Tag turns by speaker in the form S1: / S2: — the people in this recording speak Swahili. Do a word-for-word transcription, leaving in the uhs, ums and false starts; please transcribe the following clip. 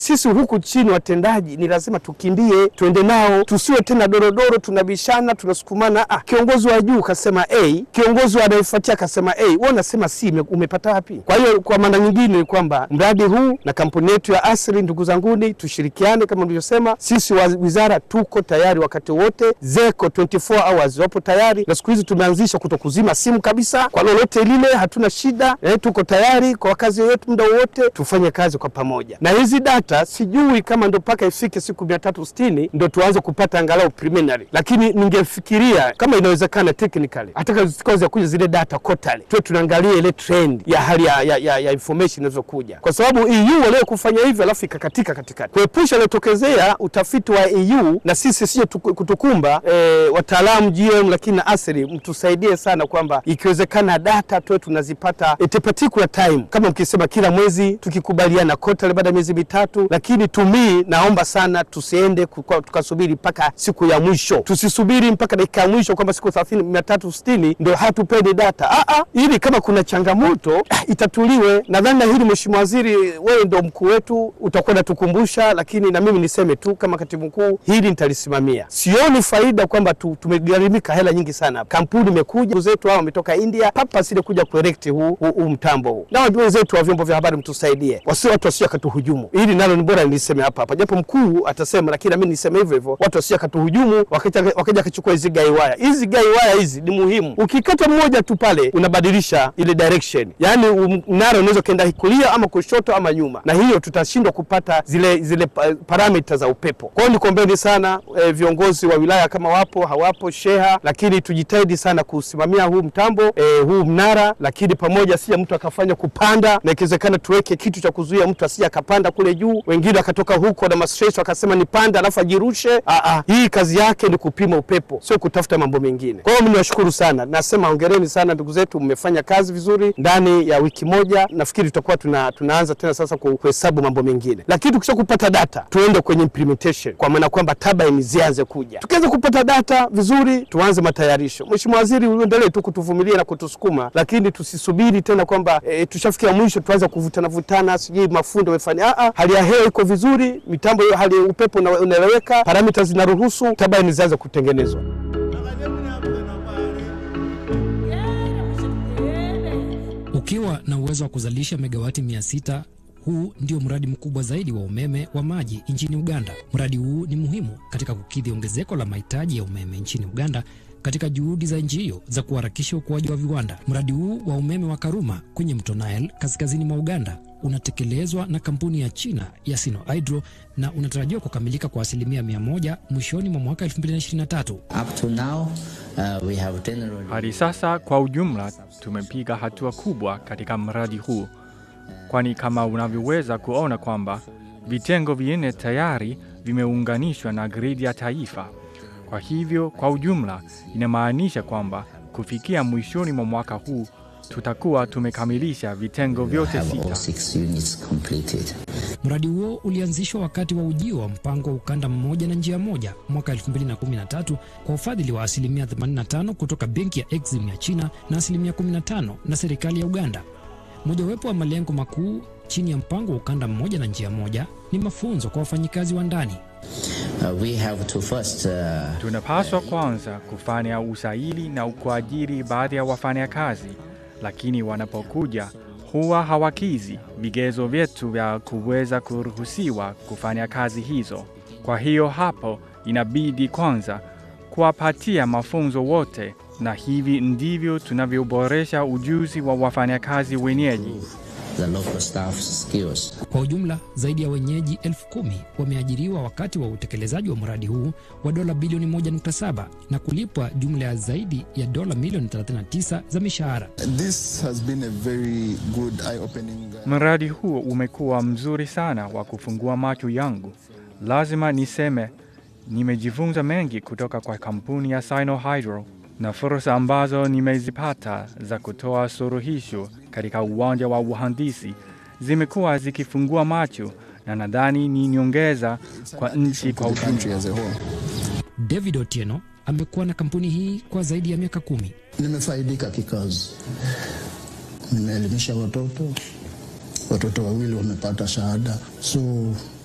S1: Sisi huku chini watendaji ni lazima tukimbie, tuende nao, tusiwe tena dorodoro tunabishana, tunasukumana. Ah, kiongozi wa juu kasema A, kiongozi wa anayefuatia kasema A, wewe unasema C, umepata wapi? Kwa hiyo kwa maana nyingine ni kwamba mradi huu na kampuni yetu ya Asri, ndugu zanguni, tushirikiane kama nilivyosema. Sisi wa wizara tuko tayari wakati wote, Zeko twenty-four hours wapo tayari, na siku hizi tumeanzisha kutokuzima simu kabisa kwa lolote lile, hatuna shida. Eh, tuko tayari kwa kazi yetu muda wote, tufanye kazi kwa pamoja. Na hizi data sijui kama ndo paka ifike siku mia tatu sitini ndo tuanze kupata angalau preliminary, lakini ningefikiria kama inawezekana technically hata zikaanza kuja zile data quarterly, tu tunaangalia ile trend ya hali ya, ya, ya, ya information inazokuja, kwa sababu E U wale kufanya hivyo alafu ikakatika katikati, kuepusha letokezea utafiti wa E U na sisi sio kutukumba. E, wataalamu G M lakini na Asri mtusaidie sana kwamba ikiwezekana data tu tunazipata at a particular time, kama mkisema kila mwezi, tukikubaliana quarterly baada ya miezi mitatu. Lakini tumi naomba sana tusiende tukasubiri mpaka siku ya mwisho, tusisubiri mpaka dakika ya mwisho kwamba siku thelathini mia tatu sitini ndio hatupende data. Ah ah, ili kama kuna changamoto itatuliwe. Nadhani na hili Mheshimiwa Waziri, wewe ndio mkuu wetu, utakuwa unatukumbusha, lakini na mimi niseme tu kama katibu mkuu, hili nitalisimamia. Sioni faida kwamba tu, tumegharimika hela nyingi sana. Kampuni imekuja, zetu hao wametoka India papa sile kuja correct huu, huu, huu mtambo huu. Na watu wetu wa vyombo vya habari mtusaidie, wasio watu wasio katuhujumu. Hili nalo ni bora niliseme hapa hapa, japo mkuu atasema, lakini mimi niseme hivyo hivyo, watu wasio katuhujumu wakaja wakaja kuchukua hizi gai waya. Hizi gai waya hizi ni muhimu, ukikata mmoja tu pale unabadilisha ile direction, yani mnara unaweza kwenda kulia ama kushoto ama nyuma, na hiyo tutashindwa kupata zile zile parameters za upepo. Kwa hiyo nikombeni sana e, viongozi wa wilaya kama wapo hawapo sheha, lakini tujitahidi sana kusimamia huu mtambo e, huu mnara, lakini pamoja sija mtu akafanya kupanda, na ikiwezekana tuweke kitu cha kuzuia mtu asije akapanda kule juu, wengine akatoka huko na stress akasema ni panda alafu ajirushe. Ah ah, hii kazi yake ni kupima upepo, sio kutafuta mambo mengine. Kwa hiyo mimi nashukuru sana, nasema hongereni sana ndugu zetu, mmefanya kazi vizuri. Ndani ya wiki moja nafikiri tutakuwa tuna, tunaanza tena sasa kuhesabu mambo mengine, lakini tukisha kupata data tuende kwenye implementation, kwa maana kwamba turbine zianze kuja. Tukianza kupata data vizuri, tuanze matayarisho. Mheshimiwa Waziri, uendelee tu kutuvumilia na kutusukuma, lakini tusisubiri tena kwamba e, tushafikia mwisho tuanze kuvutana vutana sijui mafundo wefanya. Ah ah, hali ya hewa iko vizuri, mitambo hiyo, hali ya upepo unaeleweka, parameters zinaruhusu, turbine zianze kutengenezwa.
S2: Ukiwa na uwezo wa kuzalisha megawati mia sita, huu ndio mradi mkubwa zaidi wa umeme wa maji nchini Uganda. Mradi huu ni muhimu katika kukidhi ongezeko la mahitaji ya umeme nchini Uganda katika juhudi za nchi hiyo za kuharakisha ukuaji wa viwanda. Mradi huu wa umeme wa Karuma kwenye mto Nile kaskazini mwa Uganda unatekelezwa na kampuni ya China ya Sino Hydro na unatarajiwa kukamilika kwa asilimia mia moja mwishoni mwa mwaka elfu mbili na ishirini na tatu.
S3: Up to now, uh, we have generally...
S4: Hadi sasa kwa ujumla tumepiga hatua kubwa katika mradi huu, kwani kama unavyoweza kuona kwamba vitengo vinne tayari vimeunganishwa na gridi ya taifa. Kwa hivyo kwa ujumla inamaanisha kwamba kufikia mwishoni mwa mwaka huu tutakuwa tumekamilisha vitengo vyote sita.
S2: Mradi huo ulianzishwa wakati wa ujio wa mpango wa ukanda mmoja na njia moja mwaka elfu mbili na kumi na tatu kwa ufadhili wa asilimia themanini na tano kutoka benki ya Exim ya China na asilimia kumi na tano na serikali ya Uganda. Mojawapo wa malengo makuu chini ya mpango wa ukanda mmoja na njia moja ni mafunzo kwa wafanyikazi wa ndani.
S3: Uh, we have to first, uh,
S4: tunapaswa kwanza kufanya usaili na kuajiri baadhi ya wafanyakazi, lakini wanapokuja huwa hawakizi vigezo vyetu vya kuweza kuruhusiwa kufanya kazi hizo. Kwa hiyo hapo inabidi kwanza kuwapatia mafunzo wote, na hivi ndivyo tunavyoboresha ujuzi wa wafanyakazi wenyeji.
S3: The local staff skills.
S2: Kwa ujumla zaidi ya wenyeji elfu kumi wameajiriwa wakati wa utekelezaji wa mradi huu wa dola bilioni moja nukta saba na kulipwa jumla ya zaidi ya dola milioni thelathini na tisa za mishahara.
S5: This has been a very good eye-opening.
S4: Mradi huu umekuwa mzuri sana wa kufungua macho yangu. Lazima niseme nimejifunza mengi kutoka kwa kampuni ya Sino Hydro, na fursa ambazo nimezipata za kutoa suluhisho katika uwanja wa uhandisi zimekuwa zikifungua macho, na nadhani ni nyongeza kwa nchi kwa ujumla.
S2: David Otieno amekuwa na kampuni hii kwa zaidi ya miaka kumi.
S6: Nimefaidika kikazi. Nimeelimisha watoto. Watoto wawili wamepata shahada. So